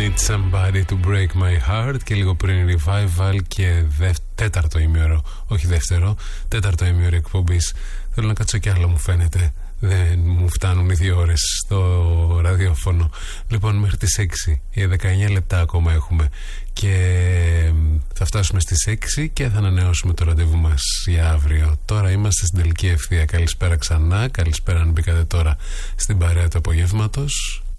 Need somebody to break my heart. Και λίγο πριν Revival και τέταρτο ημίωρο, όχι δεύτερο, τέταρτο ημίωρο εκπομπής. Θέλω να κάτσω κι άλλο, μου φαίνεται. Δεν μου φτάνουν οι 2 ώρες στο ραδιόφωνο. Λοιπόν, μέχρι τις 6, οι 19 λεπτά ακόμα έχουμε. Και θα φτάσουμε στις 6 και θα ανανεώσουμε το ραντεβού μας για αύριο. Τώρα είμαστε στην τελική ευθεία. Καλησπέρα ξανά. Καλησπέρα αν μπήκατε τώρα στην παρέα του απογεύματος.